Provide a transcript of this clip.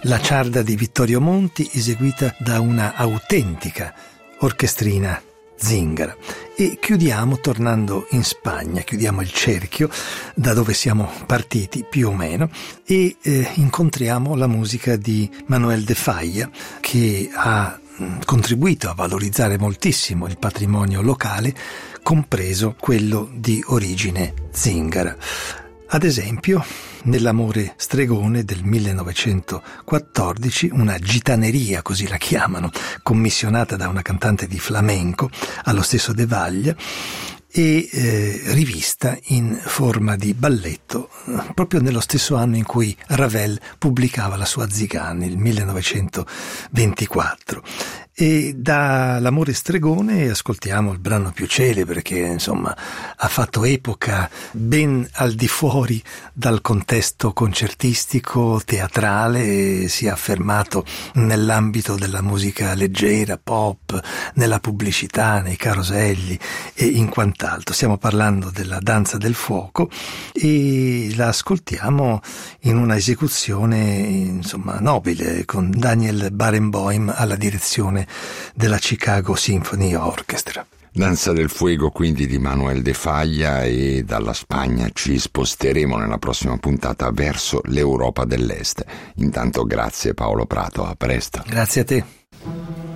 La ciarda di Vittorio Monti, eseguita da una autentica orchestrina zingara. E chiudiamo tornando in Spagna, chiudiamo il cerchio da dove siamo partiti più o meno e incontriamo la musica di Manuel de Falla, che ha contribuito a valorizzare moltissimo il patrimonio locale, compreso quello di origine zingara. Ad esempio, nell'Amore stregone del 1914, una gitaneria, così la chiamano, commissionata da una cantante di flamenco, allo stesso De Falla, e rivista in forma di balletto proprio nello stesso anno in cui Ravel pubblicava la sua Zigane, il 1924. E da L'Amore stregone ascoltiamo il brano più celebre, che insomma ha fatto epoca ben al di fuori dal contesto concertistico, teatrale, e si è affermato nell'ambito della musica leggera, pop, nella pubblicità, nei caroselli e in quant'altro. Stiamo parlando della Danza del fuoco e la ascoltiamo in una esecuzione insomma nobile, con Daniel Barenboim alla direzione della Chicago Symphony Orchestra. Danza del fuego quindi di Manuel de Falla, e dalla Spagna ci sposteremo nella prossima puntata verso l'Europa dell'Est. Intanto grazie Paolo Prato, a presto. Grazie a te.